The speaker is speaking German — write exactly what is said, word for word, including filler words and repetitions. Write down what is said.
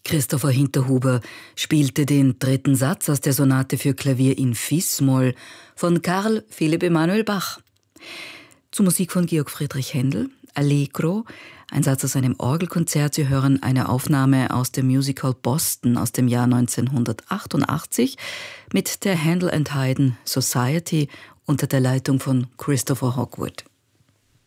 Christopher Hinterhuber spielte den dritten Satz aus der Sonate für Klavier in Fis-Moll von Karl Philipp Emanuel Bach. Zur Musik von Georg Friedrich Händel, Allegro, ein Satz aus einem Orgelkonzert. Sie hören eine Aufnahme aus dem Musical Boston aus dem Jahr neunzehnhundertachtundachtzig mit der Handel and Haydn Society unter der Leitung von Christopher Hogwood.